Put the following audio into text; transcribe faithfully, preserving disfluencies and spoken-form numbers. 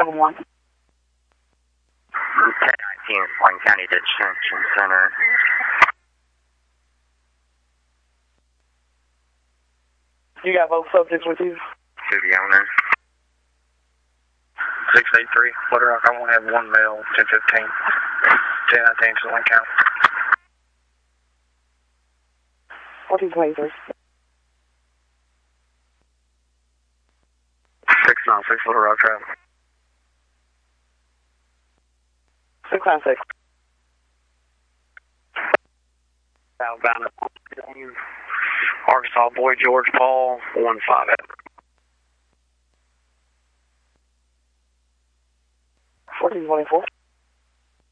seven one. ten nineteen, Wayne County Detention Center. You got both subjects with you? To the owner. six eight three, Little Rock. I only have one male, ten fifteen. ten nineteen, to Wayne County. fourteen twenty-three. six nine six, Little Rock traffic. six nine six. Southbound Arkansas Boy George Paul, one five eight. fourteen twenty-four.